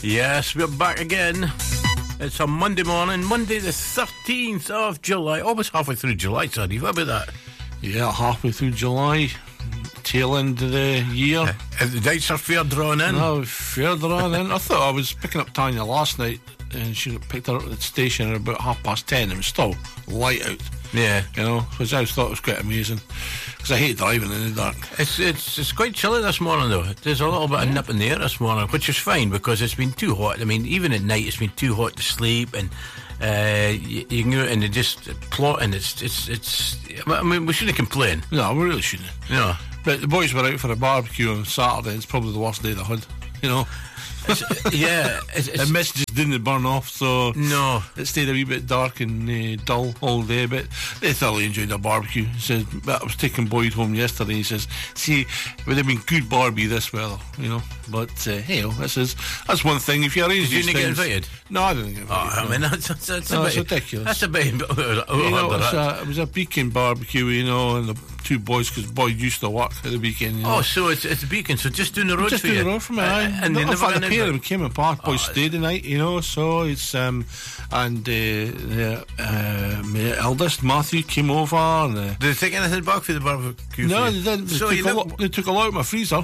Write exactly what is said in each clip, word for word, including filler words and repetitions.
Yes, we're back again. It's a Monday morning, Monday the thirteenth of July. Almost halfway through July, Sadie. What about that? Yeah, halfway through July, tail end of the year. Uh, the nights are fair drawn in. No, fair drawn in. I thought I was picking up Tanya last night, and she got picked her up at the station at about half past ten. It was still light out. Yeah, you know, which I thought was quite amazing because I hate driving in the dark. It's it's it's quite chilly this morning though. There's a little bit of nip in the air this morning, which is fine because it's been too hot. I mean, even at night it's been too hot to sleep, and uh, you, you can go out and you just plot, and it's it's it's. I mean, we shouldn't complain. No, we really shouldn't. No, but the boys were out for a barbecue on Saturday. It's probably the worst day they had. You know. It's, yeah, it's, it's, the mist just didn't burn off, so no, it stayed a wee bit dark and uh, dull all day. But they thoroughly enjoyed their barbecue. He says, I was taking Boyd home yesterday. He says, "See, it would have been good barbecue this weather, you know." But uh, hey, oh, this is that's one thing. If you arrange Did you these get things, invited? No, I didn't get invited. Oh, no. I mean, that's, that's, that's no, a it's bit ridiculous. That's a bit. You know, it was a, it was a Beacon barbecue, you know, and the two boys, because Boyd used to work at the Beacon. You know. Oh, so it's it's a Beacon. So just doing the road just for doing you. the road for me. Uh, aye. and no, they in never fact, the got pair of them invited. came apart. Boys Oh, stayed the night, you know. So it's um, and uh, the uh, my eldest Matthew came over. And, uh, Did they take anything back for the barbecue? no, for they you? didn't. They, So took you a know, lot, they took a lot out of my freezer.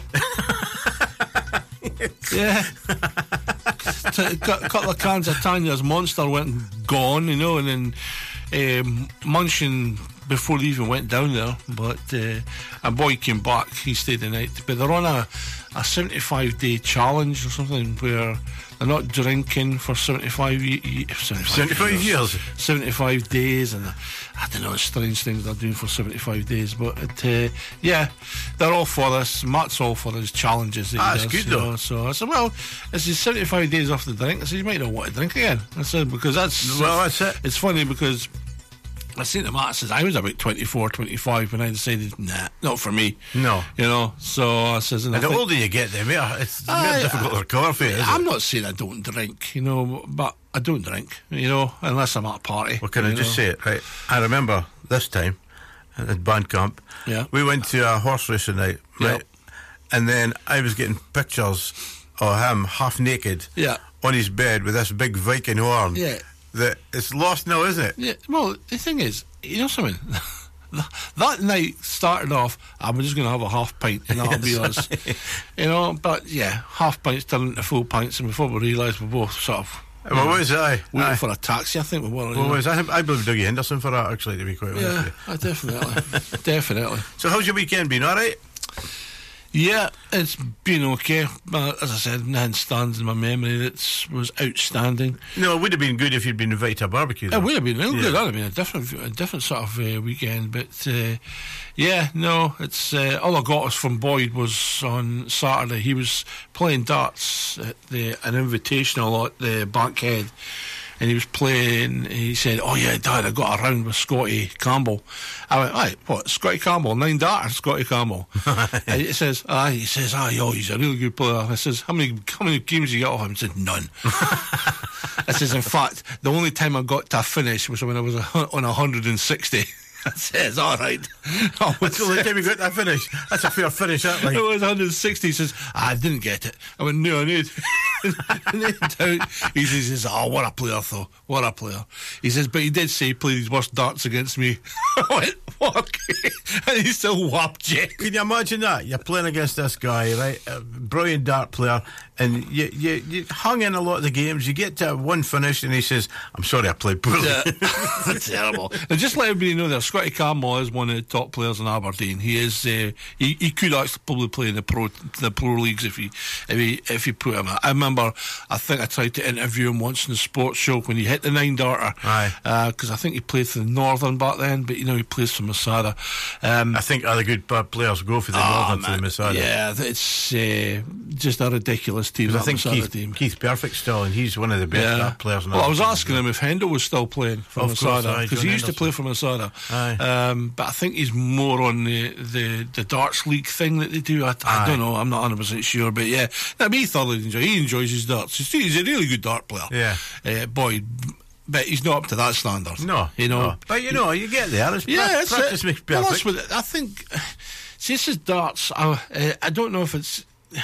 Yeah. A couple of cans of Tanya's Monster went gone, you know, and then um, munching before they even went down there. But uh, a boy came back, he stayed the night. But they're on a, a seventy-five day challenge or something where they're not drinking for seventy-five, ye- seventy-five, seventy-five years. seventy-five days, and I don't know, strange things they're doing for seventy-five days. But it, uh, yeah, they're all for this. Matt's all for his challenges. That Ah, he it's does, good you though. know. So I said, well, this is seventy-five days off the drink. I said, you might not want to drink again. I said, because that's Well, that's it. It's funny because I said to Matt, I says, I was about twenty-four, twenty-five when I decided, nah, not for me. No. You know, so I says, and, And I the think, older you get, the more it's the I- more difficult to recover for you, isn't I'm it? not saying I don't drink, you know, but I don't drink, you know, unless I'm at a party. Well, can I you just know. say it, right? I remember this time at band camp, Yeah. we went to a horse racing night, right? Yep. And then I was getting pictures of him half naked Yeah. on his bed with this big Viking horn. Yeah. That it's lost now, isn't it? Yeah, well, the thing is, you know something? That night started off, I'm just going to have a half pint and that'll be Yes. us. You know, but yeah, half pints turned into full pints, and before we realised we both sort of Well, what was I? waiting Aye. for a taxi, I think we were. you Well, know. was I? I believe Dougie Henderson for that, actually, to be quite honest Yeah, with you. I definitely, definitely. So how's your weekend been, alright? Yeah, it's been okay. Uh, as I said, nothing stands in my memory that was outstanding. No, it would have been good if you'd been invited to a barbecue. though. It would have been real Yeah. good. That would have been a different, a different sort of uh, weekend. But uh, yeah, no, it's uh, all I got was from Boyd was on Saturday. He was playing darts at the an invitational at the Bankhead, and he was playing. He said, "Oh yeah, Dad, I got a round with Scotty Campbell." I went, "Right, what? Scotty Campbell, nine darters, Scotty Campbell." And he says, "Ah," he says, "Ah, yo, he's a really good player." I says, "How many, how many games you got off him?" He said, "None." I says, "In fact, the only time I got to a finish was when I was a, hun- on one hundred sixty." I says, "All right." I That's the only time you got that finish. That's a fair finish, that, like. It was one hundred sixty. He says, "I didn't get it." I went, "No, I did." And then down, he says, he says, "Oh, what a player, though. What a player." He says, "But he did say he played his worst darts against me." I went, "Fuck." And he still whapped you. Can you imagine that? You're playing against this guy, right? A brilliant dart player, and you, you, you hung in a lot of the games. You get to one finish, and he says, "I'm sorry, I played poorly." Yeah. That's terrible. Now, just let everybody know there, Scotty Campbell is one of the top players in Aberdeen. He is. Uh, he, he could actually probably play in the pro the pro leagues if he if he if he put him. I remember. I think I tried to interview him once in the sports show when he hit the nine darter. Aye. Because uh, I think he played for the Northern back then, but you know he plays for Masada. Um, I think other good uh, players go for the oh, Northern to man. the Masada. Yeah, it's uh, just a ridiculous team. I that think Masada Keith, team. Keith Perfect's still, and he's one of the best Yeah. dart players in Well, I was Aberdeen. asking him if Hendel was still playing for Of course, Masada, aye, because John he used to Henderson. play for Masada. Aye. Um, but I think he's more on the, the, the darts league thing that they do. I, I Aye. don't know. I'm not one hundred percent sure. But yeah, no, he thoroughly enjoys. He enjoys his darts. He's, he's a really good dart player. Yeah. uh, boy. But he's not up to that standard. No, you know. no. But you know, you get there. It's Yeah, pra- it's practice it. makes Well, perfect. that's what I think. See, this is darts. I, uh, I don't know if it's.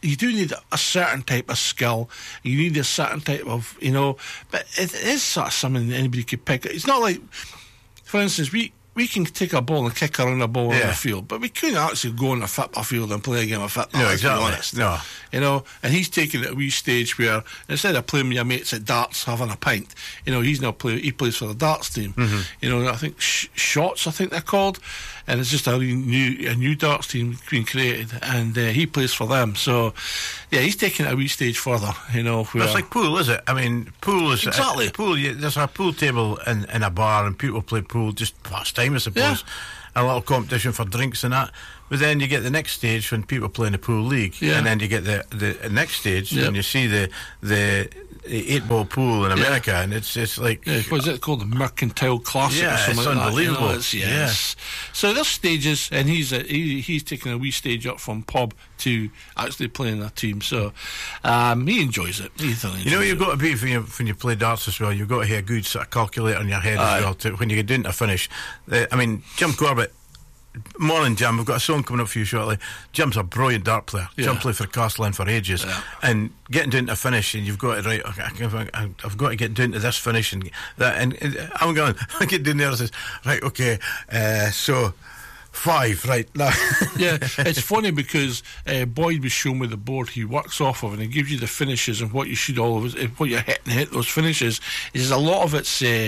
you do need a certain type of skill. You need a certain type of, you know, but it is sort of something that anybody could pick. It's not like, for instance, we, we can take a ball and kick around a ball Yeah. on the field, but we couldn't actually go on a football field and play a game of football. No, let's be exactly. honest. No. You know, and he's taking it a wee stage where instead of playing with your mates at darts, having a pint, you know, he's now play. He plays for the darts team. Mm-hmm. You know, I think sh- shots, I think they're called, and it's just a new a new darts team being created, and uh, he plays for them. So, yeah, he's taking it a wee stage further. You know, where, It's like pool, is it? I mean, pool is Exactly. uh, pool. You, there's a pool table in, in a bar, and people play pool just past time, I suppose. Yeah. A little competition for drinks and that. But then you get the next stage when people play in the pool league, Yeah. and then you get the the next stage, Yep. and you see the the eight ball pool in America, and it's it's like yeah, what is it called? The Mercantile Classic Yeah, or something it's like that, you unbelievable. know, it's- yes. So there's stages, and he's a, he, he's taking a wee stage up from pub to actually playing a team. So um, he enjoys it. He thoroughly You know, enjoys you've it. got to be when you, when you play darts as well. You've got to have a good sort of calculator in your head Aye. as well. To, when you get down to finish, uh, I mean, Jim Corbett. Morning, Jim. We've got a song coming up for you shortly. Jim's a brilliant dart player. Yeah. Jim played for Castellan for ages, Yeah. and getting down to finish, and you've got to right. Okay, I've, I've got to get down to this finish, and that. And, and I'm going. I get down there and says, right, okay. Uh, so five, right now. Yeah, it's funny because uh, Boyd was showing me the board he works off of, and he gives you the finishes and what you should always, uh, what you're hitting, hit those finishes. Is a lot of it's uh,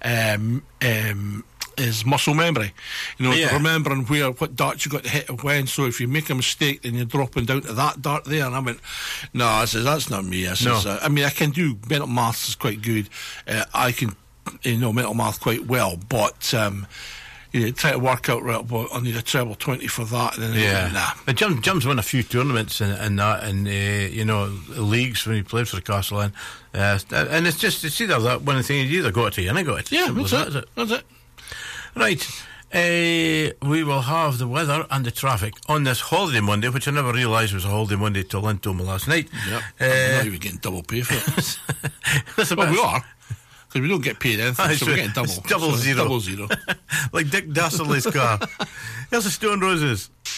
um, um, is muscle memory. You know, Yeah. remembering where what darts you got to hit and when. So if you make a mistake, then you're dropping down to that dart there. And I went, no, I says that's not me. I says, No. uh, I mean, I can do mental maths is quite good. Uh, I can, you know, mental math quite well, but. Um, You know, try to work out, right, well, I need a treble twenty for that, and then Yeah, nah. But Jim, Jim's won a few tournaments and, and that, and uh, you know, leagues when he played for Castellan, uh, and it's just it's either that one thing you either got it or you ain't got it. Yeah, Simple that's as it. that, is it? That's it. Right. Uh, we will have the weather and the traffic on this holiday Monday, which I never realised was a holiday Monday till Lynn told me last night. Yep. Uh, I'm not even getting double pay for it. That's a Well, bit- we are. Because we don't get paid anything, Aye, so so we're getting double. it's double So zero. Double zero. like Dick Dastardly's car. Here's the Stone Roses.